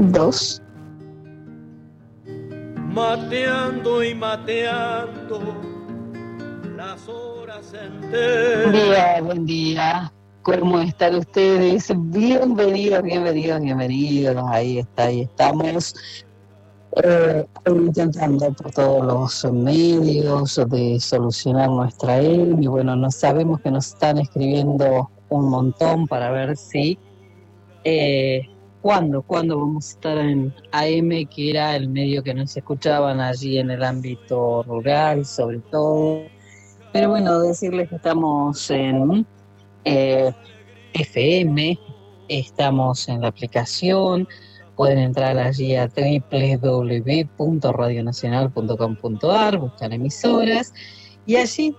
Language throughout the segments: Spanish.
2. Mateando y mateando las horas enteras. Buen día. ¿Cómo están ustedes? Bienvenidos. Ahí estamos. Intentando por todos los medios de solucionar nuestra EM. Y bueno, no sabemos que nos están escribiendo un montón para ver si ¿cuándo vamos a estar en AM, que era el medio que nos escuchaban allí en el ámbito rural, sobre todo. Pero bueno, decirles que estamos en FM, estamos en la aplicación, pueden entrar allí a www.radionacional.com.ar, buscan emisoras, y allí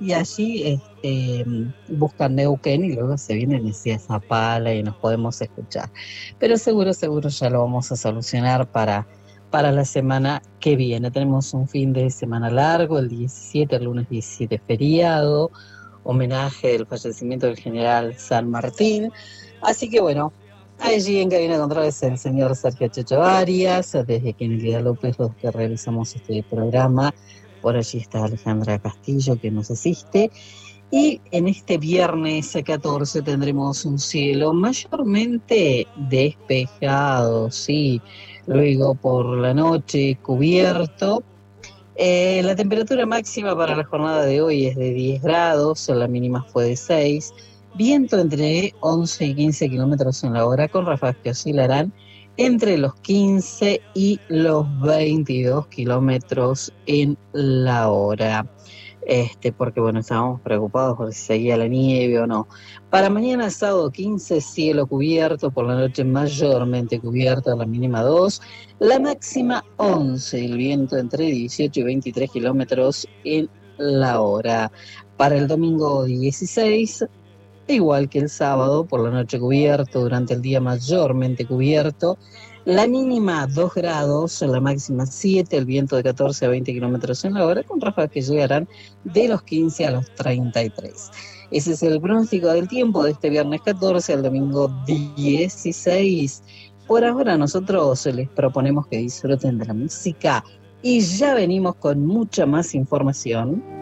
buscan Neuquén y luego se vienen hacia Zapala y nos podemos escuchar. Pero seguro ya lo vamos a solucionar para la semana que viene. Tenemos un fin de semana largo, el lunes 17, feriado, homenaje del fallecimiento del general San Martín. Así que bueno, allí en cabina controles el señor Sergio Checho Arias, desde Kennedy López, los que realizamos este programa. Por allí está Alejandra Castillo, que nos asiste. Y en este viernes 14 tendremos un cielo mayormente despejado, sí. Luego por la noche cubierto. La temperatura máxima para la jornada de hoy es de 10 grados, la mínima fue de 6. Viento entre 11 y 15 kilómetros en la hora, con ráfagas que oscilarán entre los 15 y los 22 kilómetros en la hora. Porque bueno, estábamos preocupados por si seguía la nieve o no. Para mañana sábado 15, cielo cubierto, por la noche mayormente cubierto, la mínima 2, la máxima 11, el viento entre 18 y 23 kilómetros en la hora. Para el domingo 16, igual que el sábado, por la noche cubierto, durante el día mayormente cubierto, la mínima 2 grados, la máxima 7, el viento de 14 a 20 kilómetros en la hora, con ráfagas que llegarán de los 15 a los 33. Ese es el pronóstico del tiempo de este viernes 14 al domingo 16. Por ahora nosotros les proponemos que disfruten de la música y ya venimos con mucha más información.